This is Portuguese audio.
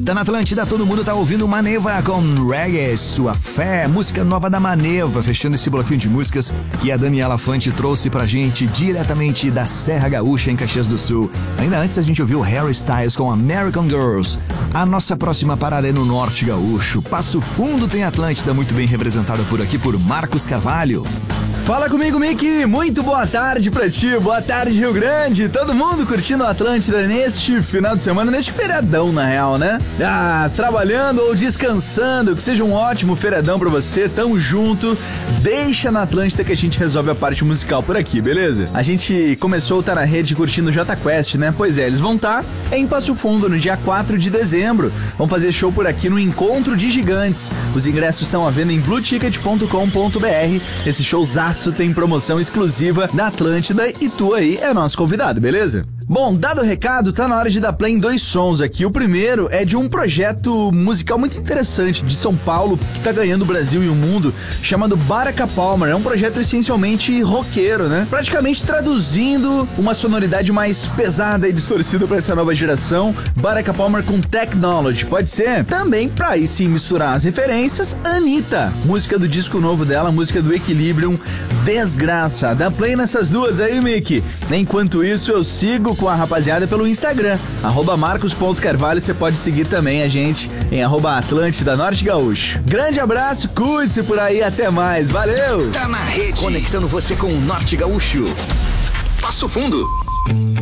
Tá na Atlântida, todo mundo tá ouvindo Maneva com Reggae, Sua Fé, música nova da Maneva, fechando esse bloquinho de músicas que a Daniela Fante trouxe pra gente diretamente da Serra Gaúcha, em Caxias do Sul. Ainda antes a gente ouviu Harry Styles com American Girls. A nossa próxima parada é no Norte Gaúcho. Passo Fundo tem Atlântida, muito bem representada por aqui por Marcos Carvalho. Fala comigo, Mickey. Muito boa tarde pra ti. Boa tarde, Rio Grande. Todo mundo curtindo a Atlântida neste final de semana, neste feriadão, na real, né? Trabalhando ou descansando. Que seja um ótimo feriadão pra você. Tamo junto. Deixa na Atlântida que a gente resolve a parte musical por aqui, beleza? A gente começou a estar na rede curtindo o Jota Quest, né? Pois é, eles vão estar em Passo Fundo no dia 4 de dezembro. Vão fazer show por aqui no Encontro de Gigantes. Os ingressos estão à venda em blueticket.com.br. Esse showzaço tem promoção exclusiva da Atlântida e tu aí é nosso convidado, beleza? Bom, dado o recado, tá na hora de dar play em dois sons aqui. O primeiro é de um projeto musical muito interessante de São Paulo, que tá ganhando o Brasil e o mundo, chamado Baraka Palmer. É um projeto essencialmente roqueiro, né? Praticamente traduzindo uma sonoridade mais pesada e distorcida pra essa nova geração. Baraka Palmer com Technology, pode ser? Também, pra aí sim misturar as referências, Anitta, música do disco novo dela, música do Equilibrium, Desgraça. Dá play nessas duas aí, Mickey. Enquanto isso, eu sigo com a rapaziada pelo Instagram, @marcos.carvalho. Você pode seguir também a gente em @Atlântida Norte Gaúcho. Grande abraço, cuide-se por aí, até mais, valeu! Tá na rede, conectando você com o Norte Gaúcho. Passo Fundo.